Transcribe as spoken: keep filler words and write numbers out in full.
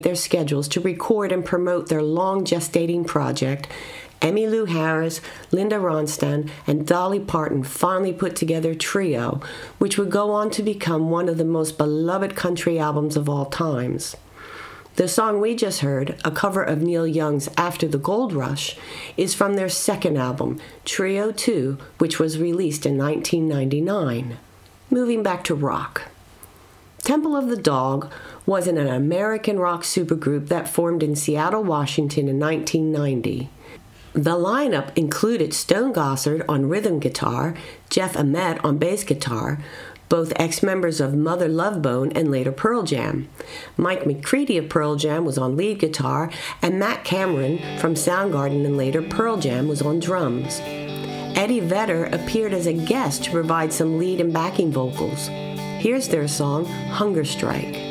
their schedules to record and promote their long gestating project, Emmylou Harris, Linda Ronstadt, and Dolly Parton finally put together Trio, which would go on to become one of the most beloved country albums of all times. The song we just heard, a cover of Neil Young's After the Gold Rush, is from their second album, Trio two, which was released in nineteen ninety-nine. Moving back to rock. Temple of the Dog was an American rock supergroup that formed in Seattle, Washington in nineteen ninety. The lineup included Stone Gossard on rhythm guitar, Jeff Ament on bass guitar, both ex-members of Mother Love Bone and later Pearl Jam. Mike McCready of Pearl Jam was on lead guitar, and Matt Cameron from Soundgarden and later Pearl Jam was on drums. Eddie Vedder appeared as a guest to provide some lead and backing vocals. Here's their song, Hunger Strike.